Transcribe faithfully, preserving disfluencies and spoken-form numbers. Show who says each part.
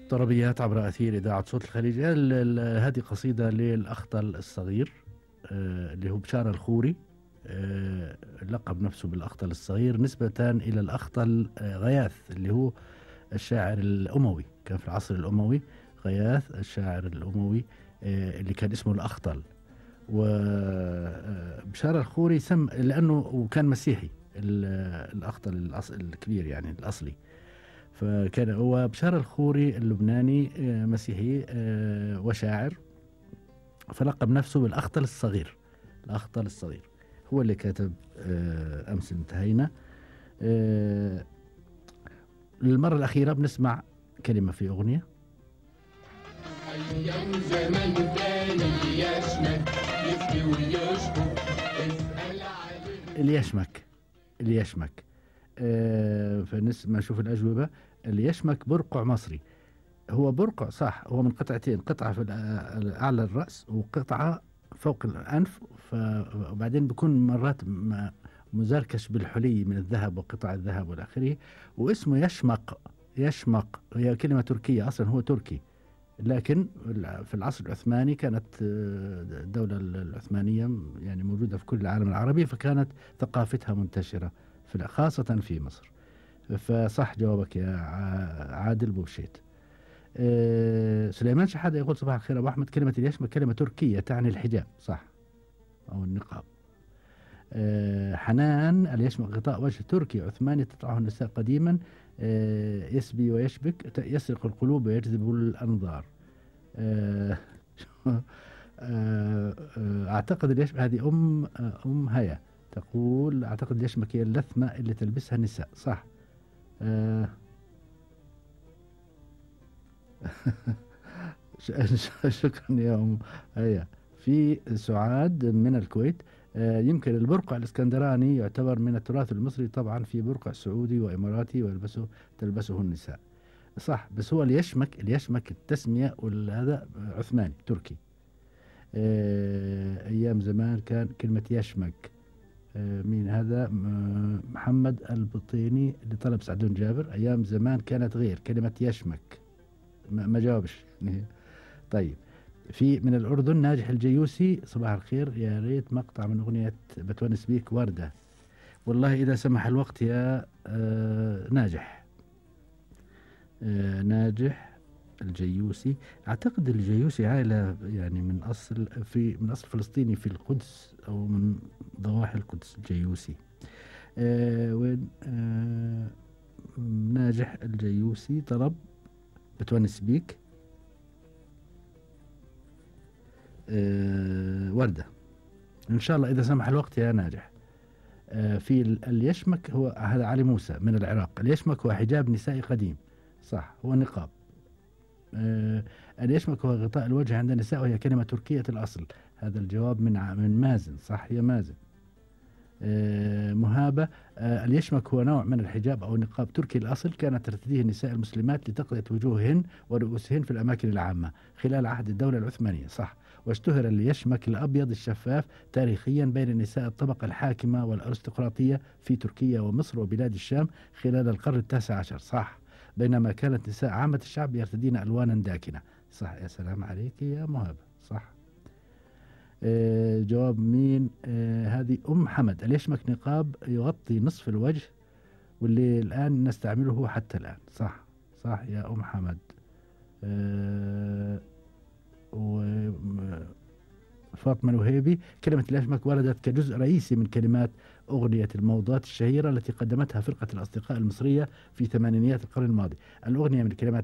Speaker 1: طربيات عبر أثير إذاعة صوت الخليج. ال- ال- هذه قصيدة للأخطل الصغير، آه، اللي هو بشار الخوري. آه، لقب نفسه بالأخطل الصغير نسبة إلى الأخطل آه، غياث، اللي هو الشاعر الأموي، كان في العصر الأموي. غياث الشاعر الأموي آه، اللي كان اسمه الأخطل. وبشار الخوري سم لأنه وكان مسيحي، ال- الأخطل الأص- الكبير يعني الأصلي. فكان هو بشار الخوري اللبناني آه، مسيحي آه، وشاعر، فلقب نفسه بالأخطل الصغير. الأخطل الصغير هو اللي كتب آه، أمس انتهينا. آه، للمرة الأخيرة بنسمع كلمة في أغنية.
Speaker 2: أيام زمان كان اليشمك يفتي ويشكو اسأل عليه.
Speaker 1: اليشمك، اليشمك آه، فنسمع نشوف الأجوبة. اليشمك برقع مصري. هو برقع صح، هو من قطعتين، قطعة في الأ- أعلى الرأس وقطعة فوق الأنف. ف- وبعدين بيكون مرات م- مزركش بالحلي من الذهب وقطع الذهب والآخره. واسمه يشمق. يشمق هي كلمة تركية، أصلا هو تركي، لكن في العصر العثماني كانت آه، الدولة العثمانية يعني موجودة في كل العالم العربي، فكانت ثقافتها منتشرة في خاصة في مصر. فصح جوابك يا ع- عادل بوشيت. آه، سليمان شحادة يقول صباح الخير أبو أحمد، كلمة اليشمة كلمة تركية تعني الحجاب، صح، أو النقاب. آه، حنان اليشمة غطاء وجه تركي عثماني تطلعه النساء قديما، آه، يسبي ويشبك، ت- يسرق القلوب ويجذب الأنظار. آه، آه، آه، أعتقد اليشمة هذه أم آه، أم هيا تقول أعتقد اليشمة هي اللثمة اللي تلبسها النساء، صح. آه، ش- ش- شكرا يا أم هيا. في سعاد من الكويت، آه، يمكن البرقع الاسكندراني يعتبر من التراث المصري، طبعا في برقع سعودي وإماراتي ويلبسه تلبسه النساء، صح. بس هو اليشمك، اليشمك التسمية وهذا عثماني تركي. آه، أيام زمان كان كلمة يشمك. آه، مين هذا؟ م- محمد البطيني اللي طلب سعدون جابر. أيام زمان كانت غير كلمة يشمك، ما ما جاوبش طيب. في من الأردن ناجح الجيوسي، صباح الخير، يا ريت مقطع من أغنية بتونس بيك وردة. والله إذا سمح الوقت يا آه ناجح. آه ناجح الجيوسي، أعتقد الجيوسي عائلة يعني من أصل في من أصل فلسطيني في القدس أو من ضواحي القدس الجيوسي. آه وين آه ناجح الجيوسي طلب بتونس بيك آه وردة، إن شاء الله إذا سمح الوقت يا ناجح. آه في ال- اليشمك هو هذا علي موسى من العراق. اليشمك هو حجاب نسائي قديم، صح، هو نقاب. آه اليشمك هو غطاء الوجه عند النساء، وهي كلمة تركية الأصل. هذا الجواب من ع- من مازن، صح يا مازن. آه مهابة، آه اليشمك هو نوع من الحجاب أو نقاب تركي الأصل، كانت ترتديه النساء المسلمات لتغطية وجوههن ورؤوسهن في الأماكن العامة خلال عهد الدولة العثمانية، صح. واشتهر اليشمك الأبيض الشفاف تاريخيا بين نساء الطبقة الحاكمة والأرستقراطية في تركيا ومصر وبلاد الشام خلال القرن التاسع عشر، صح. بينما كانت نساء عامة الشعب يرتدين ألوانا داكنة، صح. يا سلام عليك يا مهابة، صح. آه، جواب مين؟ آه، هذه أم حمد. اليشمك نقاب يغطي نصف الوجه، واللي الآن نستعمله حتى الآن، صح. صح يا أم حمد. آه، وفاطمة الوهيبي، كلمة اليشمك وردت كجزء رئيسي من كلمات أغنية الموضات الشهيرة التي قدمتها فرقة الأصدقاء المصرية في ثمانينيات القرن الماضي. الأغنية من كلمات